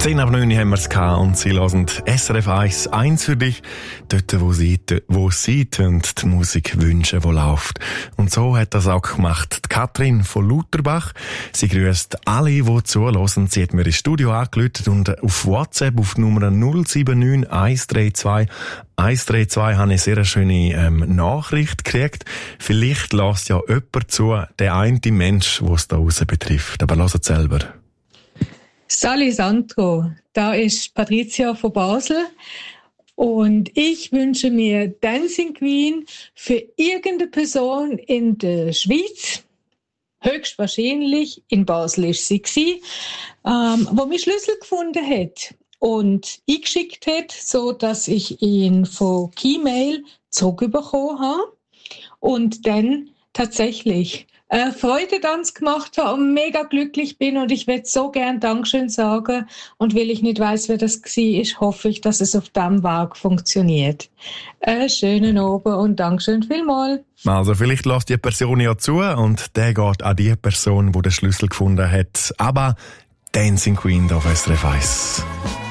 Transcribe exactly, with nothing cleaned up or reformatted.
zehn ab neun haben wir es gehabt und sie hören S R F eins, eins für dich, dort wo sie, wo sie die Musik wünschen, die läuft. Und so hat das auch gemacht die Katrin von Lutherbach. Sie grüßt alle, die zuhören. Sie hat mir ins Studio angerufen und auf WhatsApp auf die Nummer null sieben neun eins drei zwei eins drei zwei habe ich eine sehr schöne ähm, Nachricht gekriegt. Vielleicht lässt ja jemand zu, der eine Mensch, der es da draussen betrifft. Aber hört selber. Sali Sandro, da ist Patricia von Basel und ich wünsche mir Dancing Queen für irgendeine Person in der Schweiz, höchstwahrscheinlich in Basel ist sie gewesen, ähm, wo mir Schlüssel gefunden hat und eingeschickt hat, so dass ich ihn von Keymail zurückbekommen habe und dann tatsächlich Äh, Freudetanz gemacht habe und mega glücklich bin und ich würde so gern Dankeschön sagen und weil ich nicht weiss, wer das war, hoffe ich, dass es auf diesem Weg funktioniert. Einen schönen Abend und Dankeschön vielmals. Also vielleicht lässt die Person ja zu und der geht an die Person, die den Schlüssel gefunden hat. Aber Dancing Queen auf S R F eins.